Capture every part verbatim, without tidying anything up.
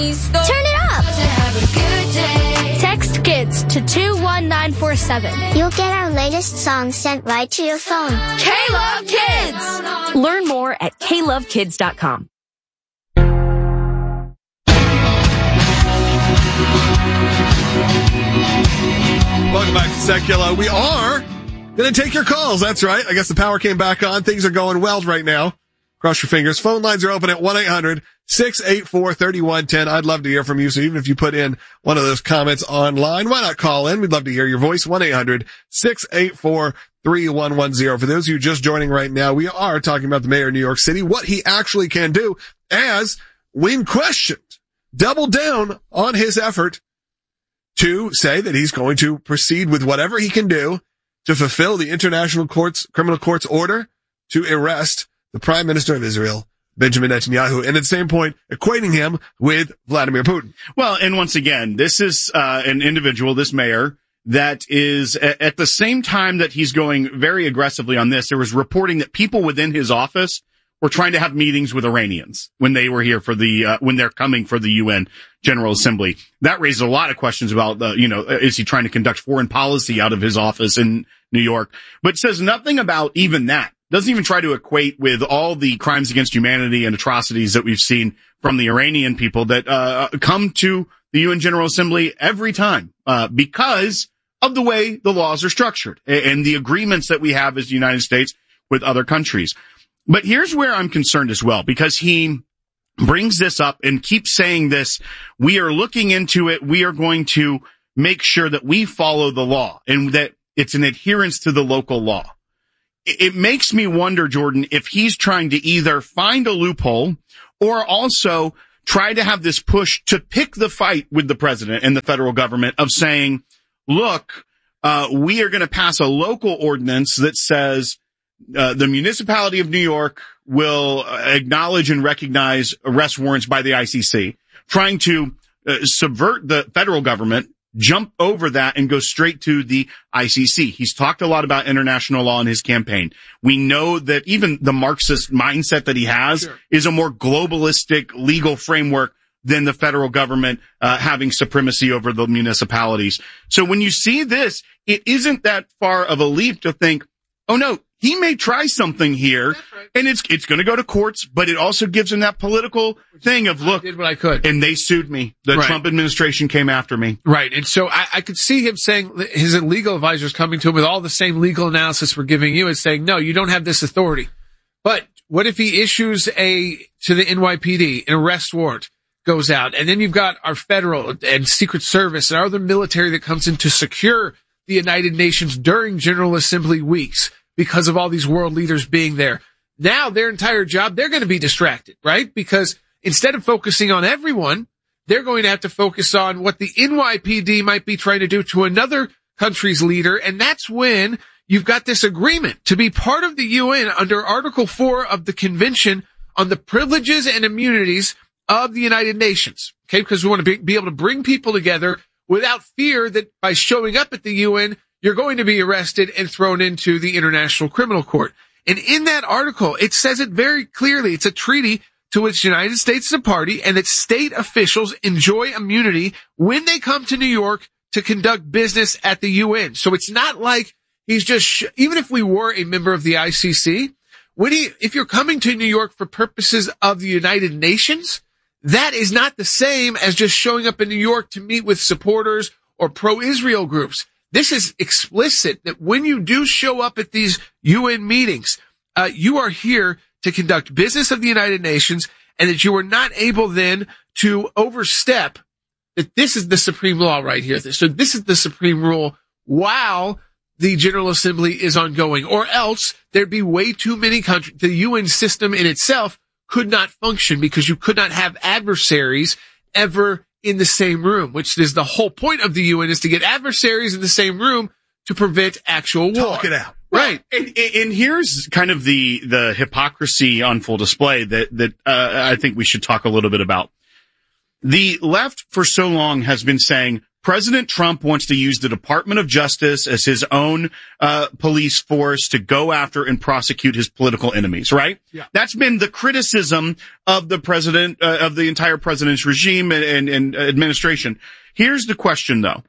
Turn it up. Text kids to two one nine four seven. You'll get our latest song sent right to your phone. K-Love Kids. Learn more at k love kids dot com. Welcome back to Secular. We are going to take your calls. That's right. I guess the power came back on. Things are going well right now. Cross your fingers. Phone lines are open at one eight hundred six eight four three one one zero. I'd love to hear from you. So even if you put in one of those comments online, why not call in? We'd love to hear your voice. one eight hundred six eight four three one one zero. For those of you just joining right now, we are talking about the mayor of New York City, what he actually can do, as when questioned, double down on his effort to say that he's going to proceed with whatever he can do to fulfill the International Court's Criminal Court's order to arrest the Prime Minister of Israel, Benjamin Netanyahu, and at the same point, equating him with Vladimir Putin. Well, and once again, this is uh, an individual, this mayor, that is a- at the same time that he's going very aggressively on this, there was reporting that people within his office were trying to have meetings with Iranians when they were here for the, uh, when they're coming for the U N General Assembly. That raises a lot of questions about, uh, you know, is he trying to conduct foreign policy out of his office in New York? But says nothing about even that. Doesn't even try to equate with all the crimes against humanity and atrocities that we've seen from the Iranian people that, uh, come to the U N General Assembly every time, uh, because of the way the laws are structured and the agreements that we have as the United States with other countries. But here's where I'm concerned as well, because he brings this up and keeps saying this. We are looking into it. We are going to make sure that we follow the law and that it's an adherence to the local law. It makes me wonder, Jordan, if he's trying to either find a loophole or also try to have this push to pick the fight with the president and the federal government of saying, look, uh, we are going to pass a local ordinance that says Uh, the municipality of New York will acknowledge and recognize arrest warrants by the I C C, trying to uh, subvert the federal government, jump over that and go straight to the I C C. He's talked a lot about international law in his campaign. We know that even the Marxist mindset that he has sure. is a more globalistic legal framework than the federal government uh, having supremacy over the municipalities. So when you see this, it isn't that far of a leap to think, oh no, he may try something here, right. and it's it's going to go to courts, but it also gives him that political thing of, look, I did what I could. And they sued me. The right. Trump administration came after me. Right, and so I, I could see him saying, his legal advisors coming to him with all the same legal analysis we're giving you and saying, no, you don't have this authority. But what if he issues a, to the N Y P D, an arrest warrant goes out, and then you've got our federal and Secret Service and our other military that comes in to secure the United Nations during General Assembly weeks, because of all these world leaders being there. Now their entire job, they're going to be distracted, right? Because instead of focusing on everyone, they're going to have to focus on what the N Y P D might be trying to do to another country's leader. And that's when you've got this agreement to be part of the U N under Article four of the Convention on the Privileges and Immunities of the United Nations. Okay. Because we want to be, be able to bring people together without fear that by showing up at the U N, you're going to be arrested and thrown into the International Criminal Court. And in that article, it says it very clearly. It's a treaty to which the United States is a party, and that state officials enjoy immunity when they come to New York to conduct business at the U N. So it's not like he's just, sh- even if we were a member of the I C C, when he, if you're coming to New York for purposes of the United Nations, that is not the same as just showing up in New York to meet with supporters or pro-Israel groups. This is explicit that when you do show up at these U N meetings, uh, you are here to conduct business of the United Nations, and that you are not able then to overstep that this is the supreme law right here. So this is the supreme rule while the General Assembly is ongoing, or else there'd be way too many countries. The U N system in itself could not function because you could not have adversaries ever in the same room, which is the whole point of the U N, is to get adversaries in the same room to prevent actual war. Talk it out. Right. And, and here's kind of the, the hypocrisy on full display that, that, uh, I think we should talk a little bit about. The left for so long has been saying, President Trump wants to use the Department of Justice as his own uh police force to go after and prosecute his political enemies, right? Yeah. That's been the criticism of the president, uh, of the entire president's regime and, and, and administration. Here's the question, though.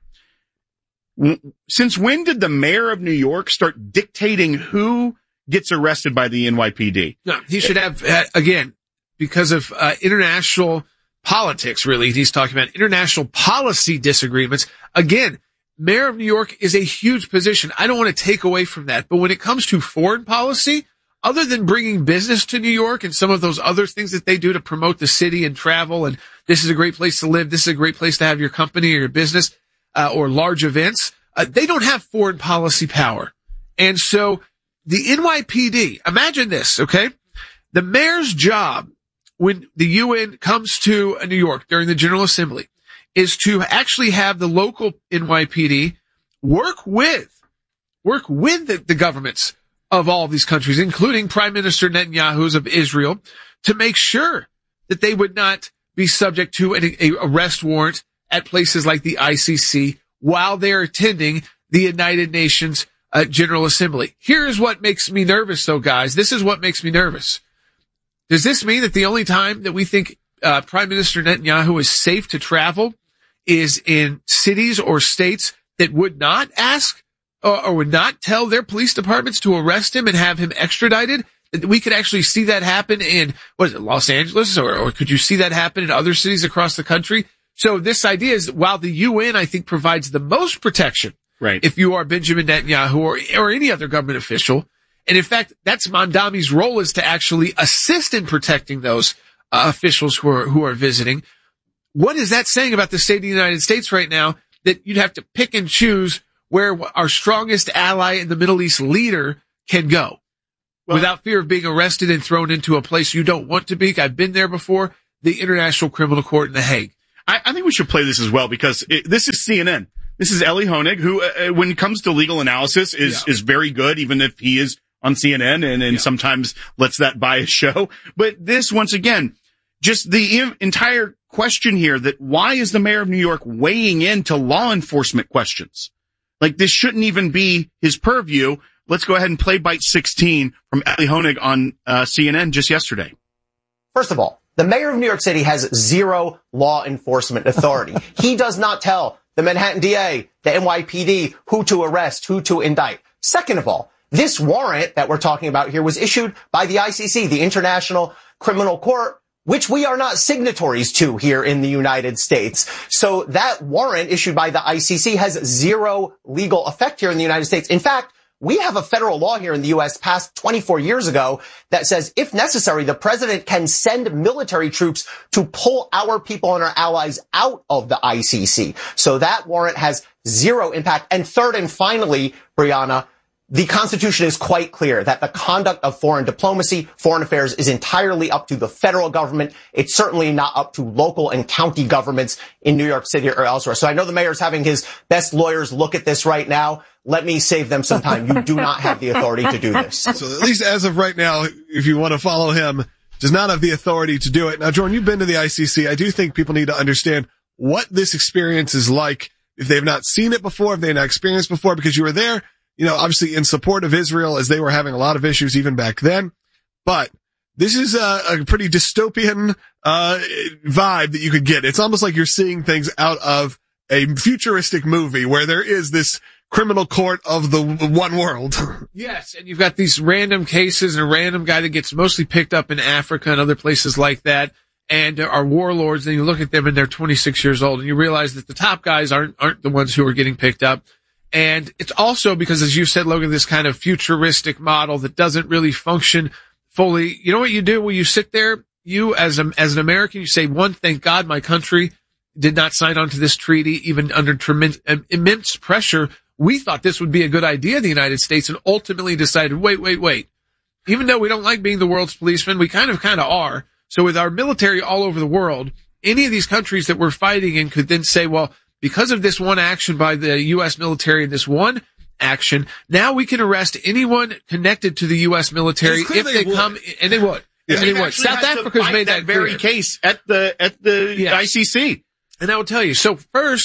Since when did the mayor of New York start dictating who gets arrested by the N Y P D? No, he should have, uh, again, because of uh, international politics, really. He's talking about international policy disagreements. Again, mayor of New York is a huge position. I don't want to take away from that. But when it comes to foreign policy, other than bringing business to New York and some of those other things that they do to promote the city and travel, and this is a great place to live, this is a great place to have your company or your business, uh, or large events, uh, they don't have foreign policy power. And so the N Y P D, imagine this, okay? The mayor's job when the U N comes to New York during the General Assembly is to actually have the local N Y P D work with, work with the, the governments of all of these countries, including Prime Minister Netanyahu's of Israel, to make sure that they would not be subject to an a arrest warrant at places like the I C C while they're attending the United Nations uh, General Assembly. Here's what makes me nervous, though, guys. This is what makes me nervous. Does this mean that the only time that we think uh, Prime Minister Netanyahu is safe to travel is in cities or states that would not ask or, or would not tell their police departments to arrest him and have him extradited? That we could actually see that happen in, what is it, Los Angeles? Or, or could you see that happen in other cities across the country? So this idea is, while the U N, I think, provides the most protection, right, if you are Benjamin Netanyahu or, or any other government official, and in fact, that's Mondami's role, is to actually assist in protecting those uh, officials who are, who are visiting. What is that saying about the state of the United States right now, that you'd have to pick and choose where our strongest ally in the Middle East leader can go well, without fear of being arrested and thrown into a place you don't want to be? I've been there before, the International Criminal Court in The Hague. I, I think we should play this as well, because it, this is C N N. This is Elie Honig, who, uh, when it comes to legal analysis, is, yeah. is very good, even if he is on C N N and, and yeah. sometimes lets that buy a show. But this, once again, just the im- entire question here, that why is the mayor of New York weighing into law enforcement questions? Like, this shouldn't even be his purview. Let's go ahead and play bite sixteen from Elie Honig on uh, C N N just yesterday. First of all, the mayor of New York City has zero law enforcement authority. He does not tell the Manhattan D A, the N Y P D, who to arrest, who to indict. Second of all, this warrant that we're talking about here was issued by the I C C, the International Criminal Court, which we are not signatories to here in the United States. So that warrant issued by the I C C has zero legal effect here in the United States. In fact, we have a federal law here in the U S passed twenty-four years ago that says, if necessary, the president can send military troops to pull our people and our allies out of the I C C. So that warrant has zero impact. And third and finally, Brianna, the Constitution is quite clear that the conduct of foreign diplomacy, foreign affairs, is entirely up to the federal government. It's certainly not up to local and county governments in New York City or elsewhere. So I know the mayor's having his best lawyers look at this right now. Let me save them some time. You do not have the authority to do this. So at least as of right now, if you want to follow him, does not have the authority to do it. Now, Jordan, you've been to the I C C. I do think people need to understand what this experience is like if they've not seen it before, if they've not experienced before, because you were there, you know, obviously in support of Israel, as they were having a lot of issues even back then. But this is a, a pretty dystopian uh vibe that you could get. It's almost like you're seeing things out of a futuristic movie where there is this criminal court of the one world. Yes, and you've got these random cases and a random guy that gets mostly picked up in Africa and other places like that, and are warlords, and you look at them and they're twenty-six years old, and you realize that the top guys aren't aren't the ones who are getting picked up. And it's also because, as you said, Logan, this kind of futuristic model that doesn't really function fully. You know what you do when you sit there, you as a, as an American, you say, one, thank God my country did not sign on to this treaty, even under tremendous, immense pressure. We thought this would be a good idea in the United States, and ultimately decided, wait, wait, wait. Even though we don't like being the world's policeman, we kind of, kind of are. So with our military all over the world, any of these countries that we're fighting in could then say, well, because of this one action by the U S military and this one action, now we can arrest anyone connected to the U S military if they, they come, and they would. Yeah. And they would. South Africa's made that, that very clear. case at the, at the yes. I C C. And I will tell you, so first,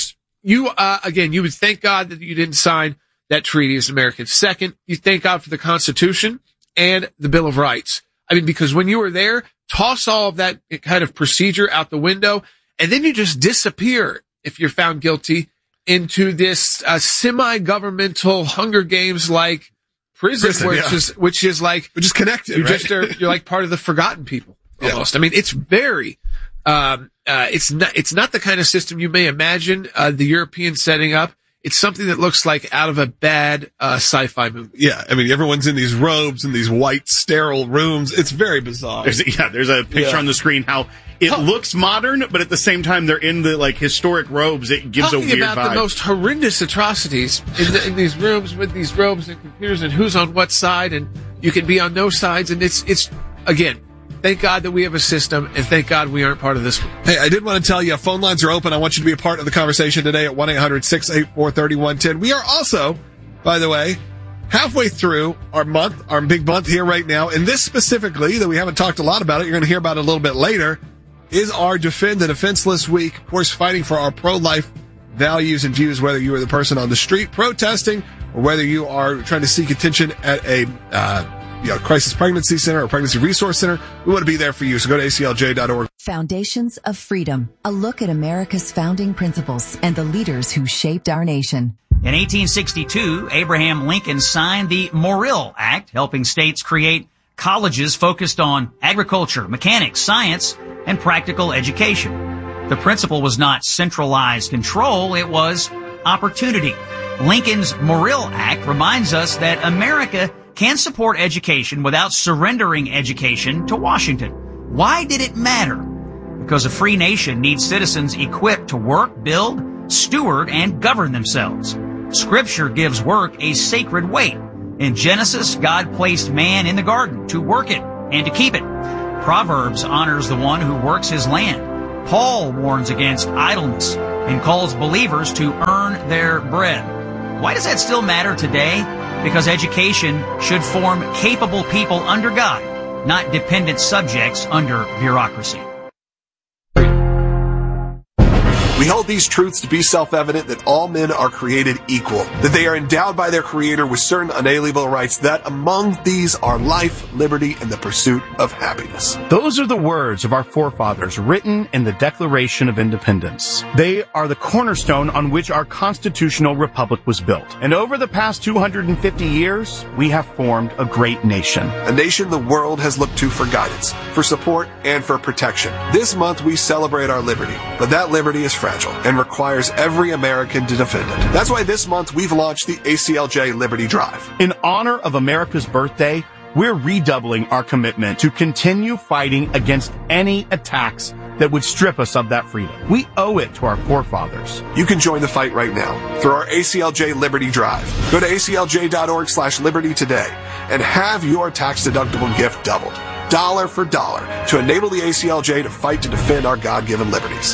you, uh, again, you would thank God that you didn't sign that treaty as Americans. Second, you thank God for the Constitution and the Bill of Rights. I mean, because when you were there, toss all of that kind of procedure out the window, and then you just disappear if you're found guilty into this uh, semi-governmental Hunger Games-like prison, Prison, which yeah. is which is like We're just connected, you right? just are you're like part of the forgotten people almost. Yeah. I mean, it's very um, uh, it's not it's not the kind of system you may imagine uh, the Europeans setting up. It's something that looks like out of a bad uh, sci-fi movie. Yeah, I mean, everyone's in these robes and these white, sterile rooms. It's very bizarre. There's, yeah, there's a picture Yeah. on the screen how it Huh. looks modern, but at the same time they're in the like historic robes. It gives Talking a weird about vibe. the most horrendous atrocities in, the, in these rooms with these robes and computers and who's on what side, and you can be on no sides, and it's it's again. Thank God that we have a system, and thank God we aren't part of this one. Hey, I did want to tell you, phone lines are open. I want you to be a part of the conversation today at one eight hundred six eight four three one one zero. We are also, by the way, halfway through our month, our big month here right now. And this specifically, that we haven't talked a lot about it, you're going to hear about it a little bit later, is our Defend the Defenseless Week. Of course, fighting for our pro-life values and views, whether you are the person on the street protesting or whether you are trying to seek attention at a, uh, you know, crisis pregnancy center or pregnancy resource center. We want to be there for you. So go to A C L J dot org. Foundations of Freedom, a look at America's founding principles and the leaders who shaped our nation. In eighteen sixty-two, Abraham Lincoln signed the Morrill Act, helping states create colleges focused on agriculture, mechanics, science, and practical education. The principle was not centralized control, it was opportunity. Lincoln's Morrill Act reminds us that America can support education without surrendering education to Washington. Why did it matter? Because a free nation needs citizens equipped to work, build, steward, and govern themselves. Scripture gives work a sacred weight. In Genesis, God placed man in the garden to work it and to keep it. Proverbs honors the one who works his land. Paul warns against idleness and calls believers to earn their bread. Why does that still matter today? Because education should form capable people under God, not dependent subjects under bureaucracy. We hold these truths to be self-evident that all men are created equal, that they are endowed by their Creator with certain unalienable rights, that among these are life, liberty, and the pursuit of happiness. Those are the words of our forefathers written in the Declaration of Independence. They are the cornerstone on which our constitutional republic was built. And over the past two hundred fifty years, we have formed a great nation. A nation the world has looked to for guidance, for support, and for protection. This month we celebrate our liberty, but that liberty is fragile and requires every American to defend it. That's why this month we've launched the A C L J Liberty Drive. In honor of America's birthday, we're redoubling our commitment to continue fighting against any attacks that would strip us of that freedom. We owe it to our forefathers. You can join the fight right now through our A C L J Liberty Drive. Go to A C L J dot org slash liberty today and have your tax-deductible gift doubled, dollar for dollar, to enable the A C L J to fight to defend our God-given liberties.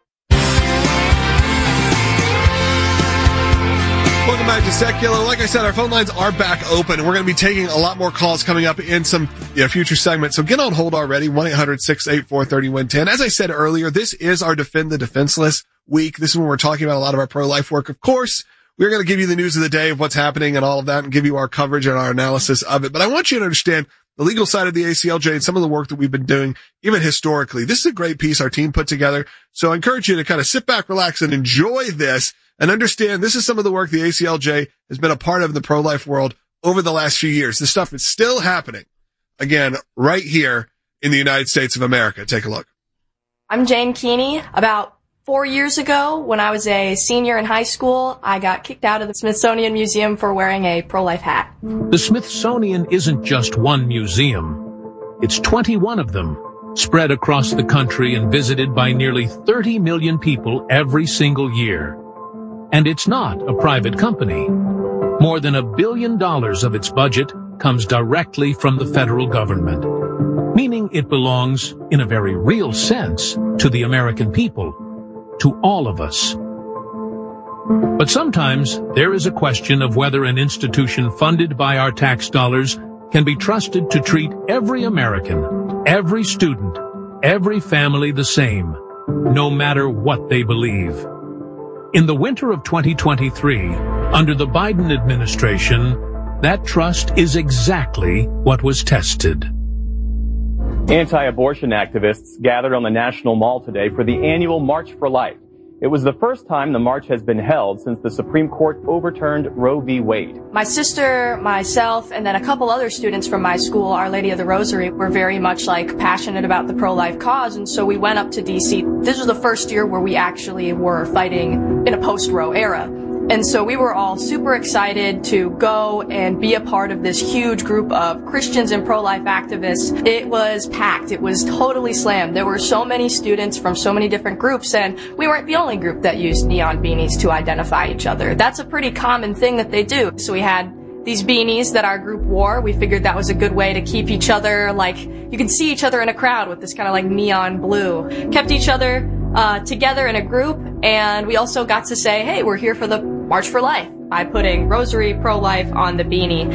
Welcome back to Secular. Like I said, our phone lines are back open, and we're going to be taking a lot more calls coming up in some you know, future segments. So get on hold already, one eight hundred six eight four three one one zero. As I said earlier, this is our Defend the Defenseless week. This is when we're talking about a lot of our pro-life work. Of course, we're going to give you the news of the day of what's happening and all of that and give you our coverage and our analysis of it. But I want you to understand the legal side of the A C L J and some of the work that we've been doing, even historically. This is a great piece our team put together. So I encourage you to kind of sit back, relax, and enjoy this. And understand this is some of the work the A C L J has been a part of in the pro-life world over the last few years. This stuff is still happening, again, right here in the United States of America. Take a look. I'm Jane Keeney. About four years ago, when I was a senior in high school, I got kicked out of the Smithsonian Museum for wearing a pro-life hat. The Smithsonian isn't just one museum. It's twenty-one of them, spread across the country and visited by nearly thirty million people every single year. And it's not a private company. More than a billion dollars of its budget comes directly from the federal government, meaning it belongs, in a very real sense, to the American people, to all of us. But sometimes there is a question of whether an institution funded by our tax dollars can be trusted to treat every American, every student, every family the same, no matter what they believe. In the winter of twenty twenty-three, under the Biden administration, that trust is exactly what was tested. Anti-abortion activists gathered on the National Mall today for the annual March for Life. It was the first time the march has been held since the Supreme Court overturned Roe v. Wade. My sister, myself, and then a couple other students from my school, Our Lady of the Rosary, were very much like passionate about the pro-life cause, and so we went up to D C. This was the first year where we actually were fighting in a post-Roe era. And so we were all super excited to go and be a part of this huge group of Christians and pro-life activists. It was packed. It was totally slammed. There were so many students from so many different groups, and we weren't the only group that used neon beanies to identify each other. That's a pretty common thing that they do. So we had these beanies that our group wore. We figured that was a good way to keep each other, like, you could see each other in a crowd with this kind of like neon blue. Kept each other uh together in a group, and we also got to say, hey, we're here for the March for Life by putting Rosary Pro-Life on the beanie.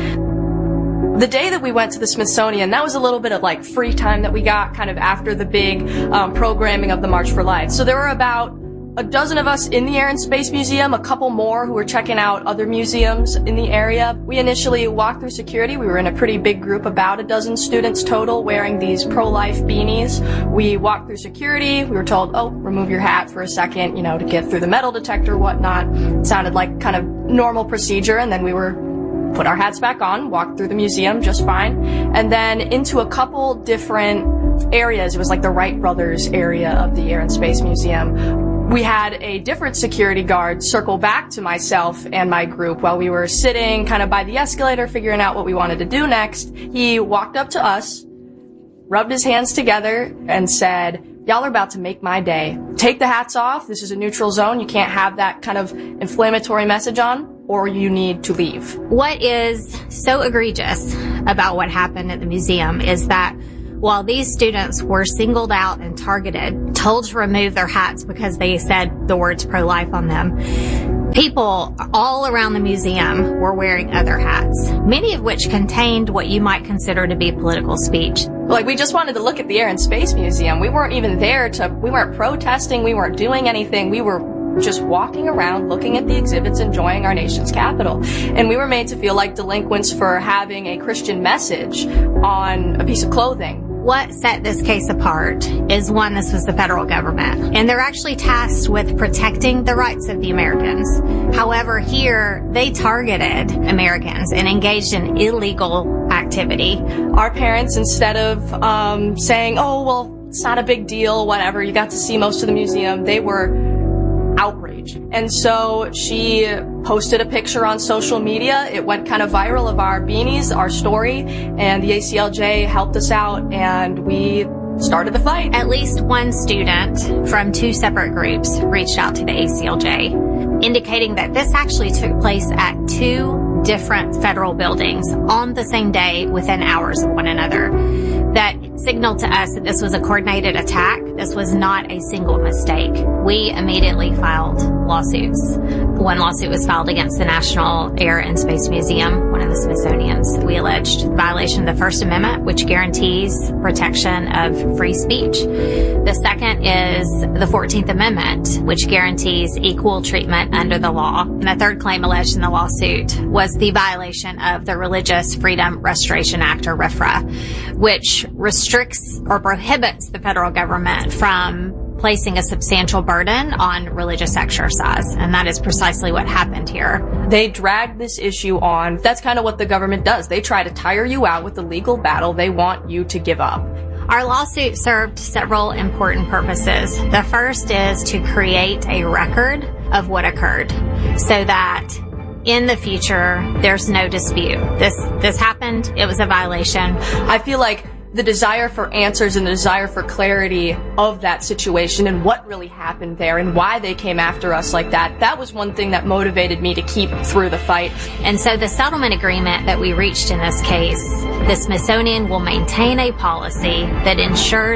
The day that we went to the Smithsonian, that was a little bit of like free time that we got kind of after the big um, programming of the March for Life. So there were about a dozen of us in the Air and Space Museum, a couple more who were checking out other museums in the area. We initially walked through security. We were in a pretty big group, about a dozen students total, wearing these pro-life beanies. We walked through security. We were told, oh, remove your hat for a second, you know, to get through the metal detector, whatnot. It sounded like kind of normal procedure, and then we were put our hats back on, walked through the museum just fine, and then into a couple different areas. It was like the Wright Brothers area of the Air and Space Museum. We had a different security guard circle back to myself and my group while we were sitting kind of by the escalator figuring out what we wanted to do next. He walked up to us, rubbed his hands together, and said, y'all are about to make my day. Take the hats off. This is a neutral zone. You can't have that kind of inflammatory message on, or you need to leave. What is so egregious about what happened at the museum is that while these students were singled out and targeted, told to remove their hats because they said the words pro-life on them, people all around the museum were wearing other hats, many of which contained what you might consider to be political speech. Like, we just wanted to look at the Air and Space Museum. We weren't even there to, we weren't protesting, we weren't doing anything. We were just walking around, looking at the exhibits, enjoying our nation's capital. And we were made to feel like delinquents for having a Christian message on a piece of clothing. What set this case apart is, one, this was the federal government, and they're actually tasked with protecting the rights of the Americans. However, here, they targeted Americans and engaged in illegal activity. Our parents, instead of um, saying, oh, well, it's not a big deal, whatever, you got to see most of the museum, they were outraged. And so she posted a picture on social media. It went kind of viral of our beanies, our story, and the A C L J helped us out, and we started the fight. At least one student from two separate groups reached out to the A C L J, indicating that this actually took place at two different federal buildings on the same day within hours of one another. That signaled to us that this was a coordinated attack. This was not a single mistake. We immediately filed lawsuits. One lawsuit was filed against the National Air and Space Museum, one of the Smithsonian's. We alleged violation of the First Amendment, which guarantees protection of free speech. The second is the fourteenth Amendment, which guarantees equal treatment under the law. And the third claim alleged in the lawsuit was the violation of the Religious Freedom Restoration Act, or RFRA, which restricts or prohibits the federal government from placing a substantial burden on religious exercise. And that is precisely what happened here. They dragged this issue on. That's kind of what the government does. They try to tire you out with the legal battle they want you to give up. Our lawsuit served several important purposes. The first is to create a record of what occurred so that in the future, there's no dispute. This, this happened. It was a violation. I feel like the desire for answers and the desire for clarity of that situation and what really happened there and why they came after us like that, that was one thing that motivated me to keep through the fight. And so the settlement agreement that we reached in this case, the Smithsonian will maintain a policy that ensures that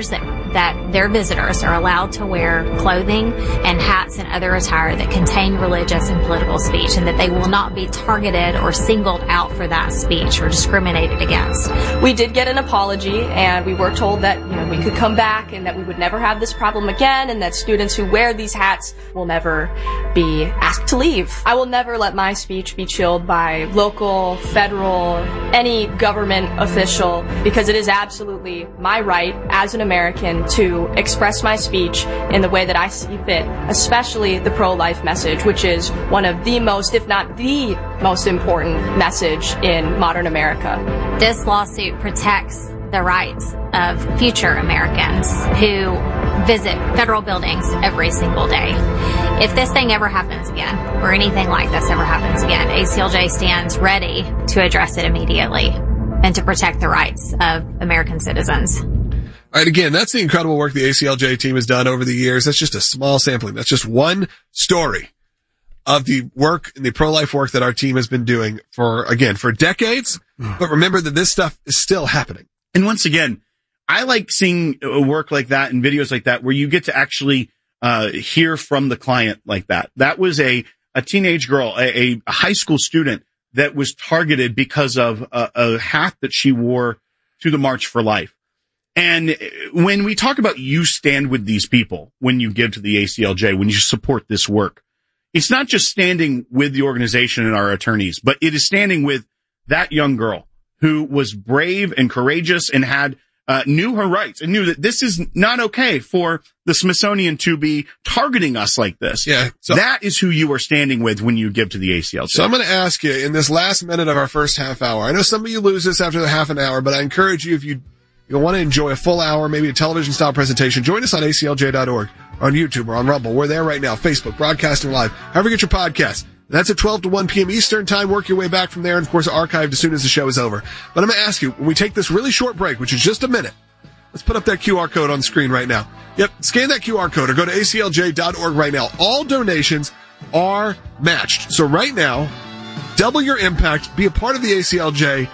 that their visitors are allowed to wear clothing and hats and other attire that contain religious and political speech, and that they will not be targeted or singled out for that speech or discriminated against. We did get an apology, and we were told that, you know, we could come back and that we would never have this problem again, and that students who wear these hats will never be asked to leave. I will never let my speech be chilled by local, federal, any government official, because it is absolutely my right as an American to express my speech in the way that I see fit, especially the pro-life message, which is one of the most, if not the most important message in modern America. This lawsuit protects the rights of future Americans who visit federal buildings every single day. If this thing ever happens again, or anything like this ever happens again, A C L J stands ready to address it immediately and to protect the rights of American citizens. All right, again, that's the incredible work the A C L J team has done over the years. That's just a small sampling. That's just one story of the work and the pro-life work that our team has been doing for, again, for decades. But remember that this stuff is still happening. And once again, I like seeing work like that and videos like that where you get to actually uh hear from the client like that. That was a a teenage girl, a, a high school student that was targeted because of a, a hat that she wore to the March for Life. And when we talk about you stand with these people, when you give to the A C L J, when you support this work, it's not just standing with the organization and our attorneys, but it is standing with that young girl who was brave and courageous and had uh, knew her rights and knew that this is not okay for the Smithsonian to be targeting us like this. Yeah. So that is who you are standing with when you give to the A C L J. So I'm going to ask you in this last minute of our first half hour. I know some of you lose this after the half an hour, but I encourage you, if you you want to enjoy a full hour, maybe a television style presentation, join us on A C L J dot org, or on YouTube or on Rumble. We're there right now. Facebook, broadcasting live. However you get your podcasts. That's at twelve to one p.m. Eastern time. Work your way back from there, and of course archived as soon as the show is over. But I'm going to ask you, when we take this really short break, which is just a minute, let's put up that Q R code on the screen right now. Yep, scan that Q R code or go to A C L J dot org right now. All donations are matched. So right now, double your impact. Be a part of the A C L J.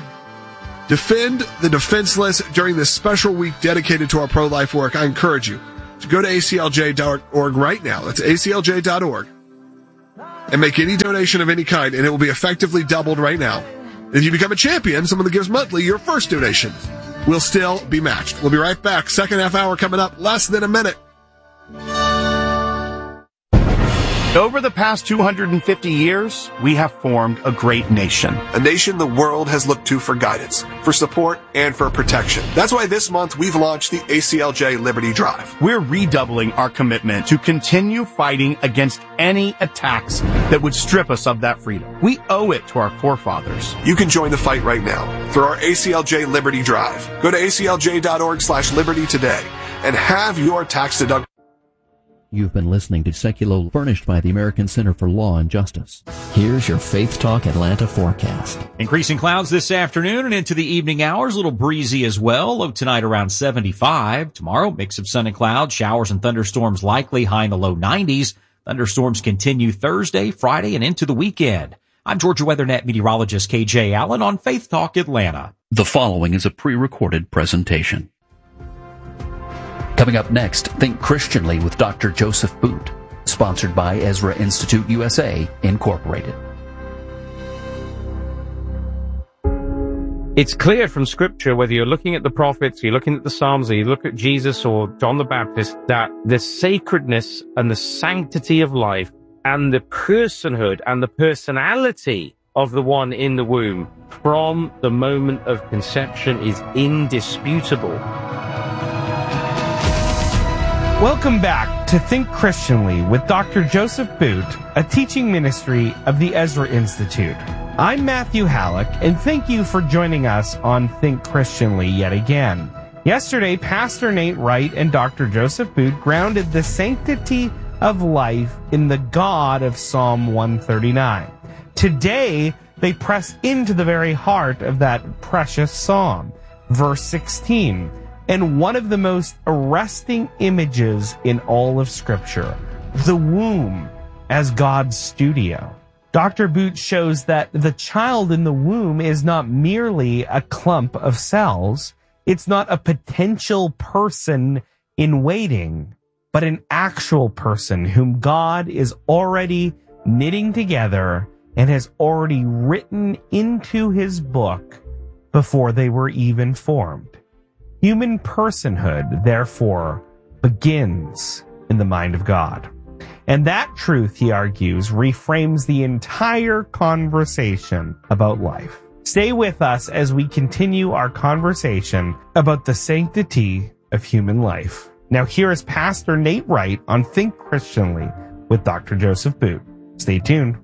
Defend the defenseless during this special week dedicated to our pro-life work. I encourage you to go to A C L J dot org right now. That's A C L J dot org. And make any donation of any kind, and it will be effectively doubled right now. If you become a champion, someone that gives monthly, your first donation will still be matched. We'll be right back. Second half hour coming up, less than a minute. Over the past two hundred fifty years, we have formed a great nation. A nation the world has looked to for guidance, for support, and for protection. That's why this month we've launched the A C L J Liberty Drive. We're redoubling our commitment to continue fighting against any attacks that would strip us of that freedom. We owe it to our forefathers. You can join the fight right now through our A C L J Liberty Drive. Go to A C L J dot org slash liberty today and have your tax deductible. You've been listening to Secular, furnished by the American Center for Law and Justice. Here's your Faith Talk Atlanta forecast. Increasing clouds this afternoon and into the evening hours. A little breezy as well. Low tonight around seventy-five. Tomorrow, mix of sun and clouds. Showers and thunderstorms likely, high in the low nineties. Thunderstorms continue Thursday, Friday, and into the weekend. I'm Georgia WeatherNet meteorologist K J Allen on Faith Talk Atlanta. The following is a pre-recorded presentation. Coming up next, Think Christianly with Doctor Joseph Boot, sponsored by Ezra Institute U S A, Incorporated. It's clear from Scripture, whether you're looking at the prophets, you're looking at the Psalms, or you look at Jesus or John the Baptist, that the sacredness and the sanctity of life and the personhood and the personality of the one in the womb from the moment of conception is indisputable. Welcome back to Think Christianly with Doctor Joseph Boot, a teaching ministry of the Ezra Institute. I'm Matthew Halleck, and thank you for joining us on Think Christianly yet again. Yesterday, Pastor Nate Wright and Doctor Joseph Boot grounded the sanctity of life in the God of Psalm one thirty-nine. Today, they press into the very heart of that precious psalm, verse sixteen. And one of the most arresting images in all of Scripture, the womb as God's studio. Doctor Boot shows that the child in the womb is not merely a clump of cells. It's not a potential person in waiting, but an actual person whom God is already knitting together and has already written into his book before they were even formed. Human personhood, therefore, begins in the mind of God. And that truth, he argues, reframes the entire conversation about life. Stay with us as we continue our conversation about the sanctity of human life. Now here is Pastor Nate Wright on Think Christianly with Doctor Joseph Boot. Stay tuned.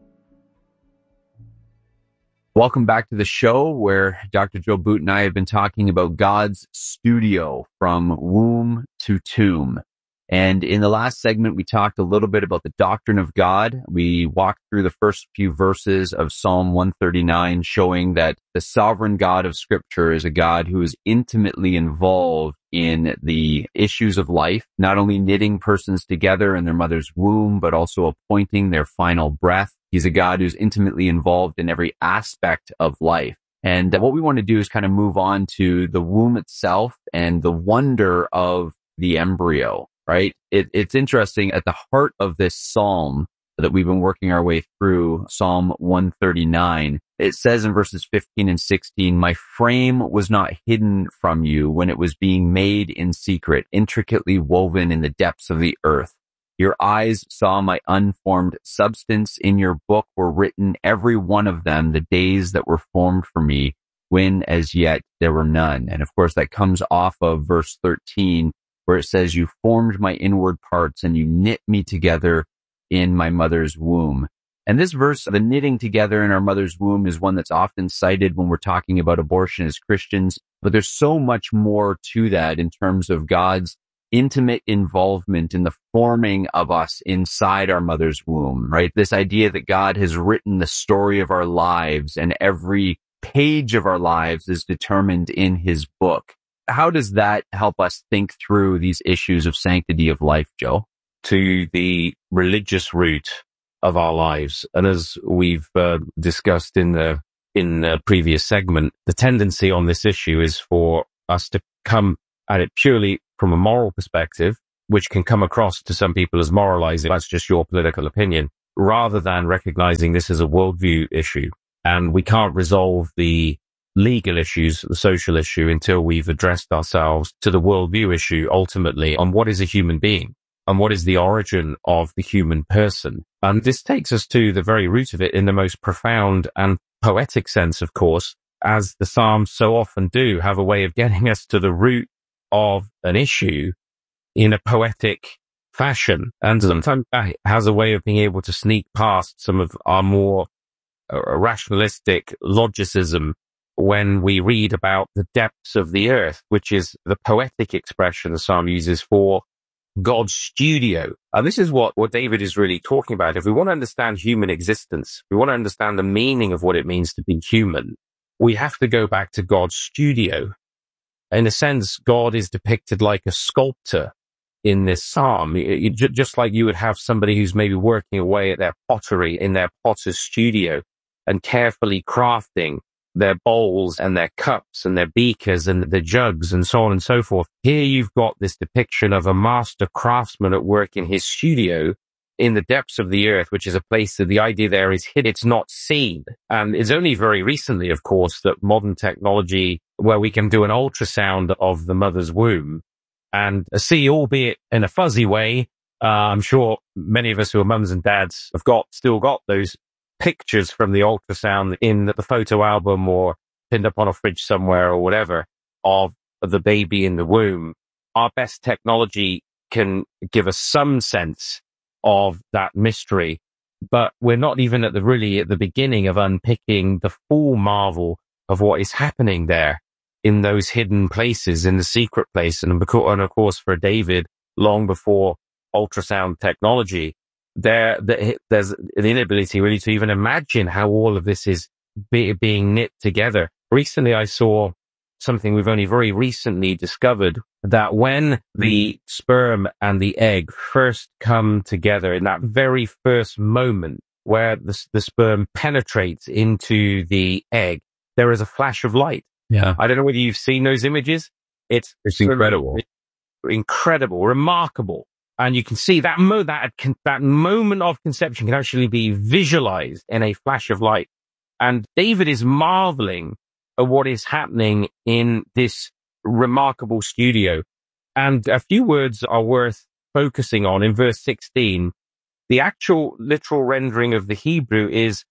Welcome back to the show where Doctor Joe Boot and I have been talking about God's studio from womb to tomb. And in the last segment, we talked a little bit about the doctrine of God. We walked through the first few verses of Psalm one thirty-nine, showing that the sovereign God of Scripture is a God who is intimately involved in the issues of life, not only knitting persons together in their mother's womb, but also appointing their final breath. He's a God who's intimately involved in every aspect of life. And what we want to do is kind of move on to the womb itself and the wonder of the embryo. Right? It, it's interesting, at the heart of this psalm that we've been working our way through, Psalm one thirty-nine, it says in verses fifteen and sixteen, "My frame was not hidden from you when it was being made in secret, intricately woven in the depths of the earth. Your eyes saw my unformed substance. In your book were written, every one of them, the days that were formed for me, when as yet there were none." And of course, that comes off of verse thirteen, where it says, "You formed my inward parts and you knit me together in my mother's womb." And this verse, the knitting together in our mother's womb, is one that's often cited when we're talking about abortion as Christians. But there's so much more to that in terms of God's intimate involvement in the forming of us inside our mother's womb, right? This idea that God has written the story of our lives and every page of our lives is determined in his book. How does that help us think through these issues of sanctity of life, Joe? To the religious root of our lives. And as we've uh, discussed in the in the previous segment, the tendency on this issue is for us to come at it purely from a moral perspective, which can come across to some people as moralizing. That's just your political opinion, rather than recognizing this is a worldview issue. And we can't resolve the legal issues, the social issue, until we've addressed ourselves to the worldview issue, ultimately, on what is a human being and what is the origin of the human person. And this takes us to the very root of it in the most profound and poetic sense, of course, as the Psalms so often do, have a way of getting us to the root of an issue in a poetic fashion. And sometimes it has a way of being able to sneak past some of our more uh, rationalistic logicism when we read about the depths of the earth, which is the poetic expression the psalm uses for God's studio. And this is what, what David is really talking about. If we want to understand human existence, we want to understand the meaning of what it means to be human, we have to go back to God's studio. In a sense, God is depicted like a sculptor in this psalm, it, it, just like you would have somebody who's maybe working away at their pottery in their potter's studio and carefully crafting their bowls and their cups and their beakers and their jugs and so on and so forth. Here you've got this depiction of a master craftsman at work in his studio in the depths of the earth, which is a place that the idea there is hidden, it's not seen. And it's only very recently, of course, that modern technology, where we can do an ultrasound of the mother's womb and see, albeit in a fuzzy way, uh, I'm sure many of us who are mums and dads have got, still got those pictures from the ultrasound in the photo album or pinned up on a fridge somewhere or whatever of the baby in the womb. Our best technology can give us some sense of that mystery, but we're not even at the really at the beginning of unpicking the full marvel of what is happening there in those hidden places, in the secret place. And of course, for David, long before ultrasound technology, there, there's an inability really to even imagine how all of this is be, being knit together. Recently, I saw something we've only very recently discovered, that when the sperm and the egg first come together, in that very first moment where the, the sperm penetrates into the egg, there is a flash of light. Yeah. I don't know whether you've seen those images. It's, it's incredible. incredible, remarkable. And you can see that mo- that, that moment of conception can actually be visualized in a flash of light. And David is marveling at what is happening in this remarkable studio. And a few words are worth focusing on in verse sixteen. The actual literal rendering of the Hebrew is,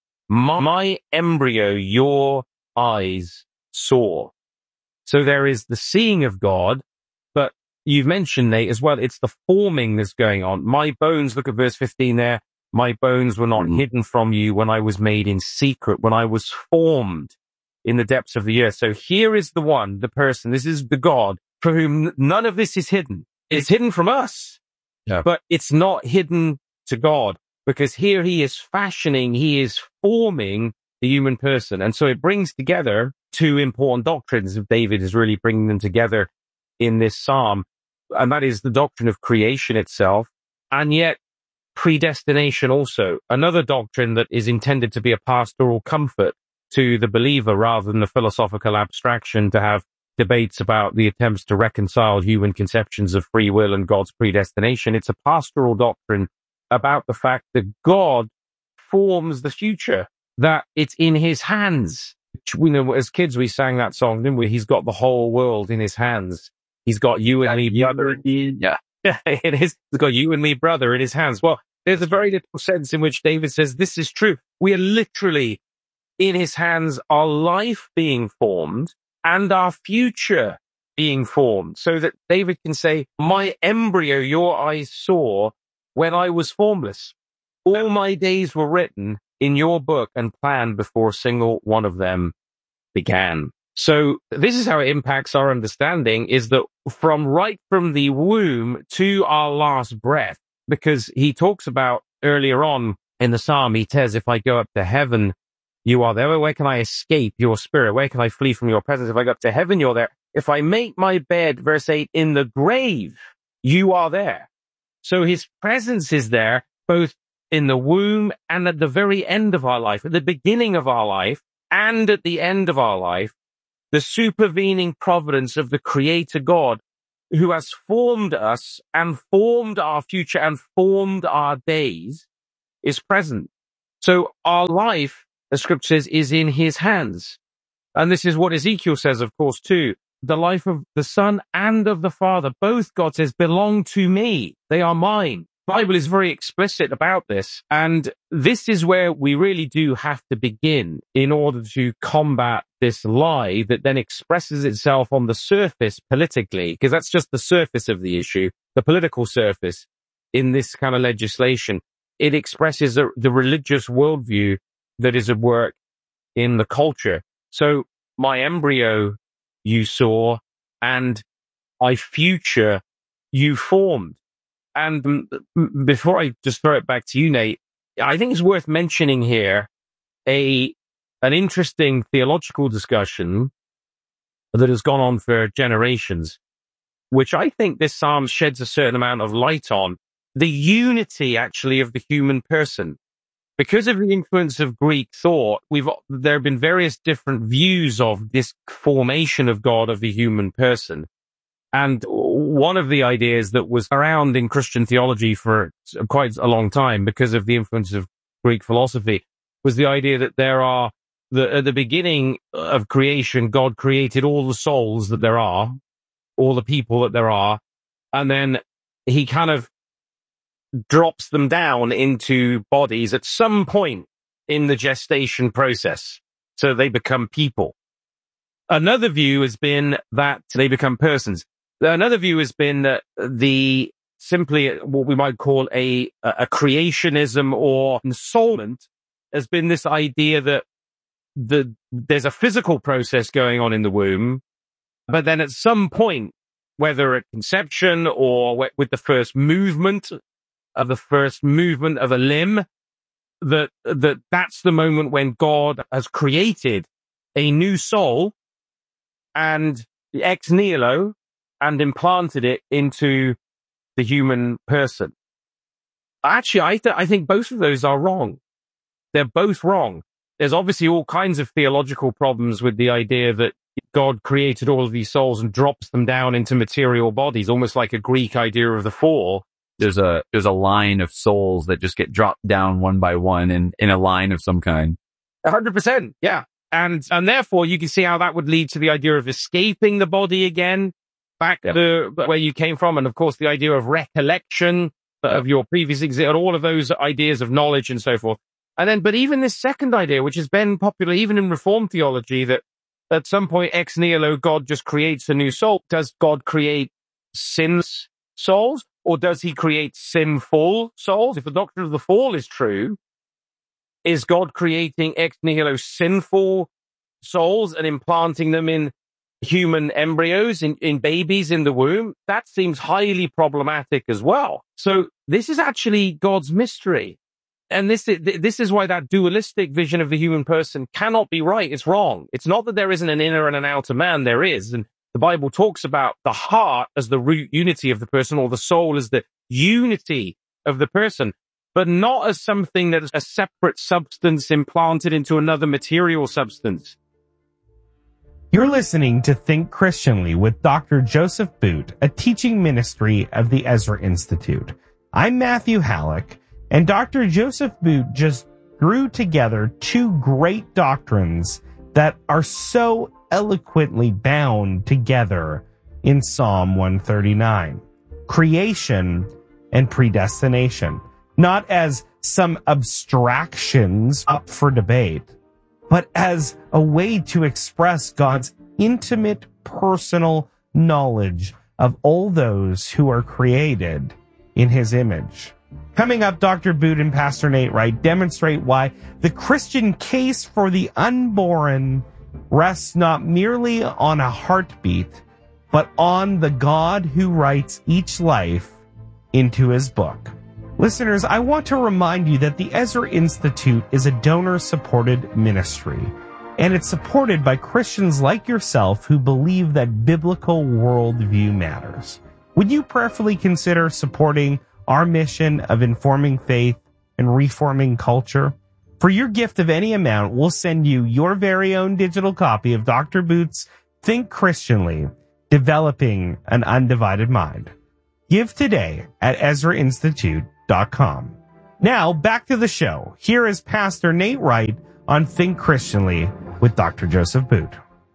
my embryo, your eyes saw. So there is the seeing of God, but you've mentioned, Nate, as well, it's the forming that's going on. My bones, look at verse fifteen there, my bones were not mm-hmm. hidden from you when I was made in secret, when I was formed in the depths of the earth. So here is the one, the person, this is the God for whom none of this is hidden. It's hidden from us, yeah. but it's not hidden to God, because here he is fashioning, he is forming the human person. And so it brings together two important doctrines. David is really bringing them together in this psalm. And that is the doctrine of creation itself, and yet predestination also. Another doctrine that is intended to be a pastoral comfort to the believer rather than a philosophical abstraction to have debates about the attempts to reconcile human conceptions of free will and God's predestination. It's a pastoral doctrine about the fact that God forms the future, that it's in his hands. We know, as kids, we sang that song, didn't we? He's got the whole world in his hands. He's got you and me, brother. Yeah. It is. He's got you and me, brother, in his hands. Well, there's a very little sense in which David says this is true. We are literally in his hands, our life being formed and our future being formed, so that David can say, my embryo, your eyes saw when I was formless. All my days were written in your book and planned before a single one of them began. So this is how it impacts our understanding, is that from right from the womb to our last breath, because he talks about earlier on in the psalm, he says, if I go up to heaven, you are there. Where can I escape your spirit? Where can I flee from your presence? If I go up to heaven, you're there. If I make my bed, verse eight, in the grave, you are there. So his presence is there, both in the womb and at the very end of our life, at the beginning of our life and at the end of our life. The supervening providence of the Creator God, who has formed us and formed our future and formed our days, is present. So our life, the scripture says, is in his hands. And this is what Ezekiel says, of course, too. The life of the Son and of the Father, both, God says, belong to me. They are mine. The Bible is very explicit about this. And this is where we really do have to begin in order to combat this lie that then expresses itself on the surface politically, because that's just the surface of the issue, the political surface in this kind of legislation. It expresses a, the religious worldview that is at work in the culture. So my embryo you saw, and my future you formed. And before I just throw it back to you, Nate, I think it's worth mentioning here a an interesting theological discussion that has gone on for generations, which I think this psalm sheds a certain amount of light on. The unity, actually, of the human person. Because of the influence of Greek thought, we've there have been various different views of this formation of God of the human person. And one of the ideas that was around in Christian theology for quite a long time, because of the influence of Greek philosophy, was the idea that there are, the, at the beginning of creation, God created all the souls that there are, all the people that there are, and then he kind of drops them down into bodies at some point in the gestation process, so they become people. Another view has been that they become persons. Another view has been that the simply what we might call a a creationism or ensoulment has been this idea that the there's a physical process going on in the womb, but then at some point, whether at conception or with the first movement of the first movement of a limb, that that that's the moment when God has created a new soul and ex nihilo and implanted it into the human person. Actually, I, th- I think both of those are wrong. They're both wrong. There's obviously all kinds of theological problems with the idea that God created all of these souls and drops them down into material bodies, almost like a Greek idea of the fall. There's a there's a line of souls that just get dropped down one by one in, in a line of some kind. A hundred percent, yeah. And and therefore you can see how that would lead to the idea of escaping the body again, back yep. to where you came from, and of course the idea of recollection yep. of your previous exist, all of those ideas of knowledge and so forth. And then, but even this second idea, which has been popular even in Reformed theology, that at some point ex nihilo God just creates a new soul. Does God create sinless souls, or does he create sinful souls? If the doctrine of the fall is true, is God creating ex nihilo sinful souls and implanting them in human embryos, in, in babies in the womb? That seems highly problematic as well. So this is actually God's mystery. And this is, this is why that dualistic vision of the human person cannot be right. It's wrong. It's not that there isn't an inner and an outer man. There is. And the Bible talks about the heart as the root unity of the person, or the soul as the unity of the person, but not as something that is a separate substance implanted into another material substance. You're listening to Think Christianly with Doctor Joseph Boot, a teaching ministry of the Ezra Institute. I'm Matthew Halleck, and Doctor Joseph Boot just drew together two great doctrines that are so eloquently bound together in Psalm one thirty-nine. Creation and predestination. Not as some abstractions up for debate, but as a way to express God's intimate personal knowledge of all those who are created in his image. Coming up, Doctor Boot and Pastor Nate Wright demonstrate why the Christian case for the unborn rests not merely on a heartbeat, but on the God who writes each life into his book. Listeners, I want to remind you that the Ezra Institute is a donor-supported ministry, and it's supported by Christians like yourself who believe that biblical worldview matters. Would you prayerfully consider supporting our mission of informing faith and reforming culture? For your gift of any amount, we'll send you your very own digital copy of Doctor Boot's Think Christianly, Developing an Undivided Mind. Give today at Ezra Institute dot com. Now, back to the show. Here is Pastor Nate Wright on Think Christianly with Doctor Joseph Boot.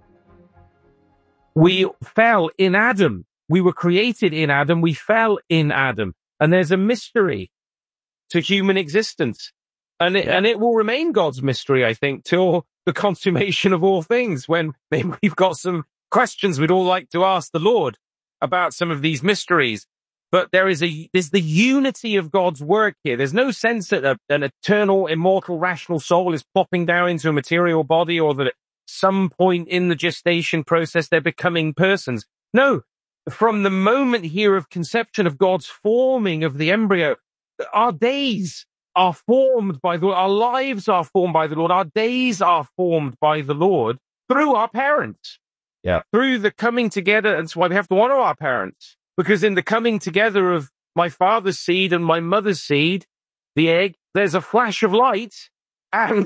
We fell in Adam. We were created in Adam. We fell in Adam. And there's a mystery to human existence. And it, and it will remain God's mystery, I think, till the consummation of all things, when maybe we've got some questions we'd all like to ask the Lord about some of these mysteries. But there is a, there's the unity of God's work here. There's no sense that a, an eternal, immortal, rational soul is plopping down into a material body, or that at some point in the gestation process they're becoming persons. No, from the moment here of conception, of God's forming of the embryo, our days are formed by the Lord. Our lives are formed by the Lord. Our days are formed by the Lord through our parents. Yeah. Through the coming together. And that's why we have to honor our parents. Because in the coming together of my father's seed and my mother's seed, the egg, there's a flash of light, and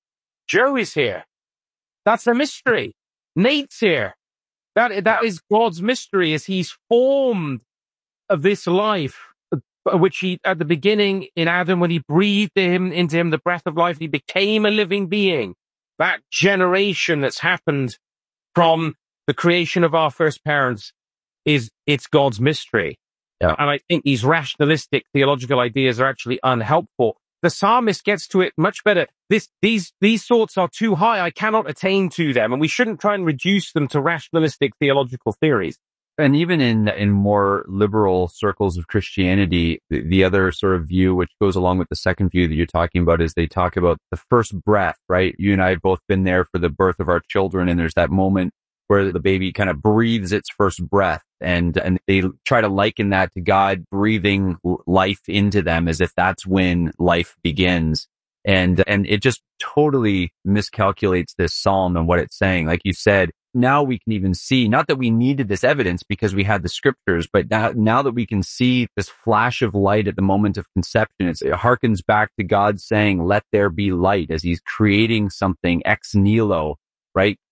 Joe is here. That's a mystery. Nate's here. That, that is God's mystery, as he's formed of this life, which he, at the beginning in Adam, when he breathed him, into him the breath of life, he became a living being. That generation that's happened from the creation of our first parents is, it's God's mystery. Yeah. And I think these rationalistic theological ideas are actually unhelpful. The psalmist gets to it much better. This, these, these thoughts are too high. I cannot attain to them. And we shouldn't try and reduce them to rationalistic theological theories. And even in, in more liberal circles of Christianity, the, the other sort of view, which goes along with the second view that you're talking about, is they talk about the first breath, right? You and I have both been there for the birth of our children. And there's that moment where the baby kind of breathes its first breath, and, and they try to liken that to God breathing life into them as if that's when life begins. And, and it just totally miscalculates this psalm and what it's saying. Like you said, now we can even see, not that we needed this evidence because we had the scriptures, but now, now that we can see this flash of light at the moment of conception, it's, it harkens back to God saying, let there be light, as he's creating something ex nihilo, right?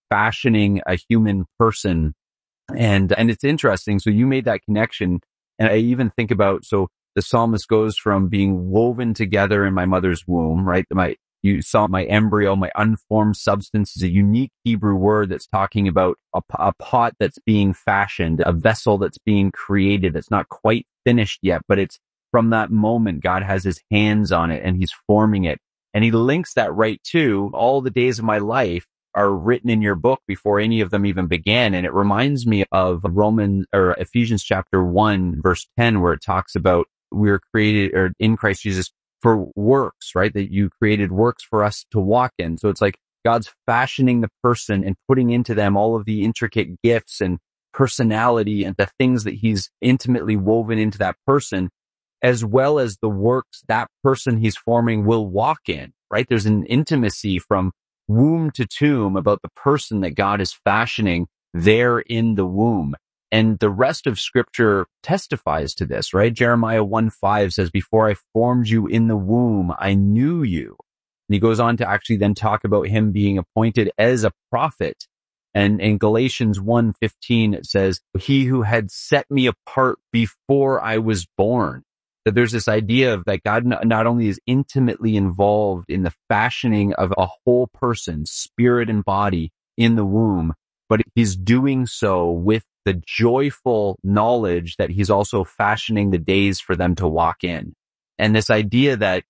fashioning a human person. And, and it's interesting. So you made that connection. And I even think about, so the psalmist goes from being woven together in my mother's womb, right? My, you saw my embryo, my unformed substance is a unique Hebrew word that's talking about a, a pot that's being fashioned, a vessel that's being created. It's not quite finished yet, but it's from that moment, God has his hands on it and he's forming it. And he links that right to all the days of my life are written in your book before any of them even began. And it reminds me of Romans or Ephesians chapter one, verse ten, where it talks about we were created or in Christ Jesus for works, right? That you created works for us to walk in. So it's like God's fashioning the person and putting into them all of the intricate gifts and personality and the things that he's intimately woven into that person, as well as the works that person he's forming will walk in, right? There's an intimacy from womb to tomb about the person that God is fashioning there in the womb. And the rest of scripture testifies to this, right? Jeremiah one five says, before I formed you in the womb, I knew you. And he goes on to actually then talk about him being appointed as a prophet. And in Galatians one fifteen, it says, he who had set me apart before I was born. That there's this idea of that God not only is intimately involved in the fashioning of a whole person, spirit and body in the womb, but he's doing so with the joyful knowledge that he's also fashioning the days for them to walk in. And this idea that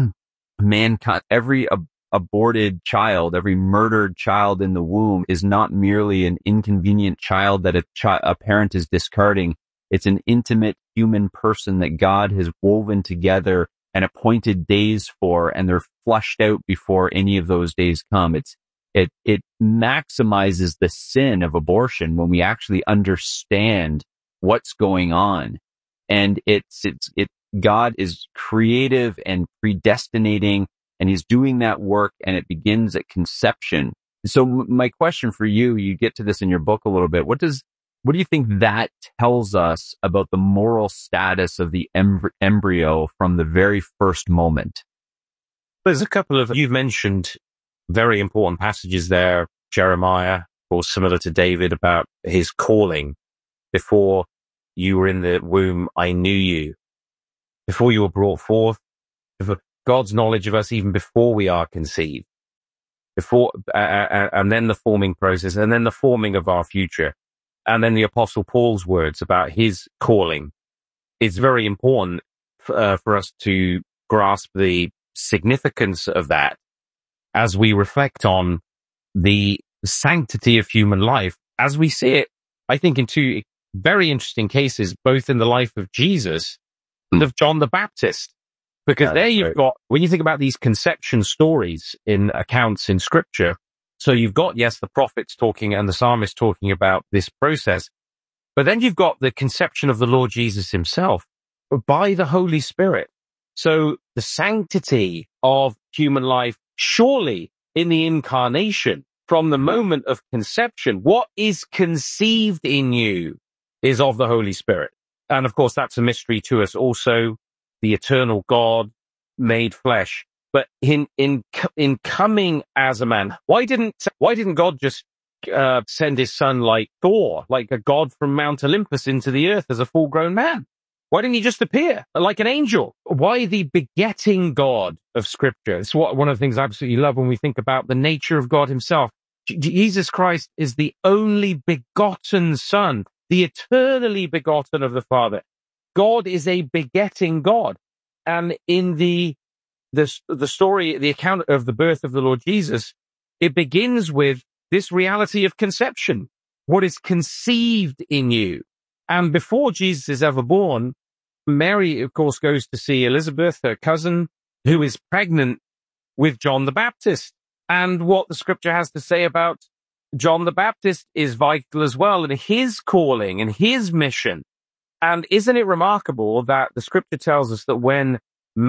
mankind, every ab- aborted child, every murdered child in the womb is not merely an inconvenient child that a, chi- a parent is discarding. It's an intimate human person that God has woven together and appointed days for, and they're flushed out before any of those days come. It's, it, it maximizes the sin of abortion when we actually understand what's going on. And it's, it's, it, God is creative and predestinating, and he's doing that work, and it begins at conception. So my question for you, you get to this in your book a little bit. What does, What do you think that tells us about the moral status of the embry- embryo from the very first moment? There's a couple of, you've mentioned very important passages there. Jeremiah, or similar to David, about his calling. Before you were in the womb, I knew you. Before you were brought forth, before God's knowledge of us even before we are conceived. Before, uh, and then the forming process, and then the forming of our future. And then the Apostle Paul's words about his calling. It's very important uh, for us to grasp the significance of that as we reflect on the sanctity of human life as we see it, I think, in two very interesting cases, both in the life of Jesus and of John the Baptist. Because yeah, there you've right. got, when you think about these conception stories in accounts in scripture, so you've got, yes, the prophets talking and the psalmist talking about this process, but then you've got the conception of the Lord Jesus himself by the Holy Spirit. So the sanctity of human life, surely in the incarnation, from the moment of conception, what is conceived in you is of the Holy Spirit. And of course, that's a mystery to us also, the eternal God made flesh. But in, in, in coming as a man, why didn't, why didn't God just, uh, send his son like Thor, like a god from Mount Olympus into the earth as a full grown man? Why didn't he just appear like an angel? Why the begetting God of scripture? It's what, one of the things I absolutely love when we think about the nature of God himself. J- Jesus Christ is the only begotten son, the eternally begotten of the Father. God is a begetting God. And in the, the, the story, the account of the birth of the Lord Jesus, it begins with this reality of conception. What is conceived in you? And before Jesus is ever born, Mary, of course, goes to see Elizabeth, her cousin, who is pregnant with John the Baptist. And what the scripture has to say about John the Baptist is vital as well, and his calling and his mission. And isn't it remarkable that the scripture tells us that when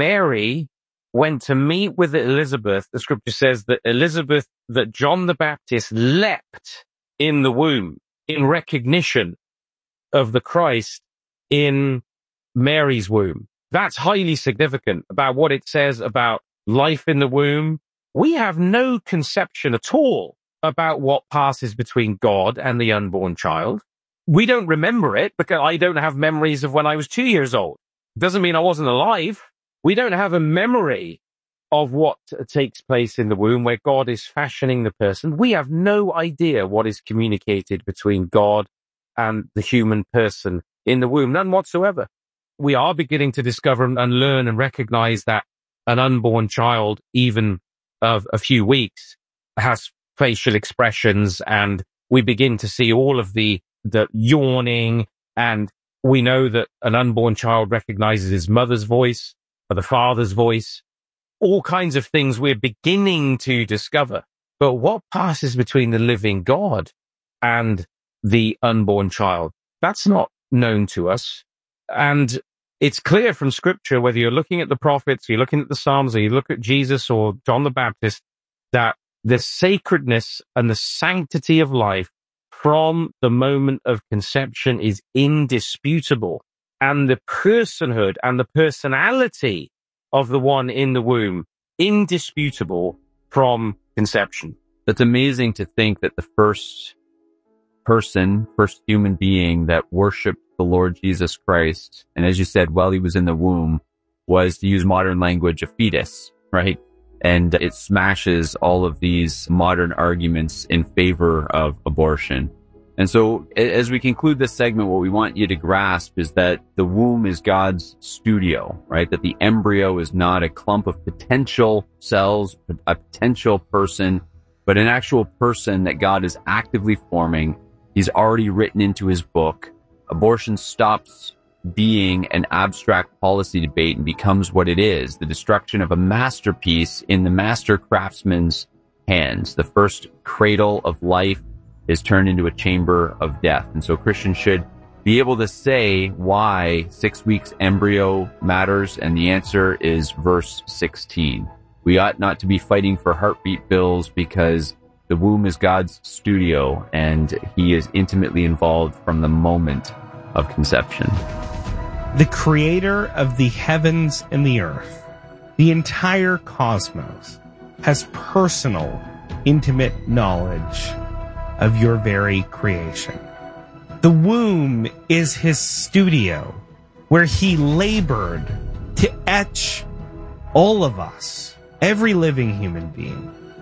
Mary went to meet with Elizabeth, the scripture says that Elizabeth, that John the Baptist leapt in the womb in recognition of the Christ in Mary's womb. That's highly significant about what it says about life in the womb. We have no conception at all about what passes between God and the unborn child. We don't remember it because I don't have memories of when I was two years old. Doesn't mean I wasn't alive. We don't have a memory of what takes place in the womb where God is fashioning the person. We have no idea what is communicated between God and the human person in the womb, none whatsoever. We are beginning to discover and learn and recognize that an unborn child, even of a few weeks, has facial expressions, and we begin to see all of the, the yawning, and we know that an unborn child recognizes his mother's voice or the father's voice. All kinds of things we're beginning to discover. But what passes between the living God and the unborn child? That's not known to us. And it's clear from scripture, whether you're looking at the prophets, you're looking at the Psalms, or you look at Jesus or John the Baptist, that the sacredness and the sanctity of life from the moment of conception is indisputable. And the personhood and the personality of the one in the womb, indisputable from conception. That's amazing to think that the first person, first human being that worshiped the Lord Jesus Christ, and as you said, while he was in the womb, was, to use modern language, a fetus, right? And it smashes all of these modern arguments in favor of abortion. And so as we conclude this segment, what we want you to grasp is that the womb is God's studio, right? That the embryo is not a clump of potential cells, a potential person, but an actual person that God is actively forming. He's already written into his book. Abortion stops being an abstract policy debate and becomes what it is, the destruction of a masterpiece in the master craftsman's hands. The first cradle of life is turned into a chamber of death. And so Christians should be able to say why six weeks embryo matters, and the answer is verse sixteen. We ought not to be fighting for heartbeat bills because the womb is God's studio and he is intimately involved from the moment of conception. The creator of the heavens and the earth, the entire cosmos, has personal, intimate knowledge of your very creation. The womb is his studio where he labored to etch all of us, every living human being,